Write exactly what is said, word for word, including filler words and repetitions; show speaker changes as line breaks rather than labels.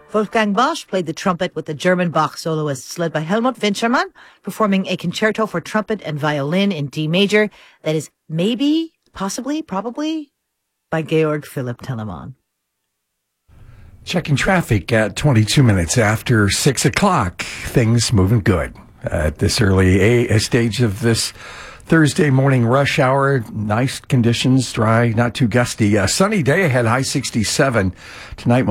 Wolfgang Bosch played the trumpet with the German Bach soloists led by Helmut Winchermann, performing a concerto for trumpet and violin in D major that is maybe, possibly, probably by Georg Philipp Telemann.
Checking traffic at twenty-two minutes after six o'clock. Things moving good at this early a- stage of this Thursday morning rush hour. Nice conditions, dry, not too gusty. A sunny day ahead, high sixty-seven. Tonight,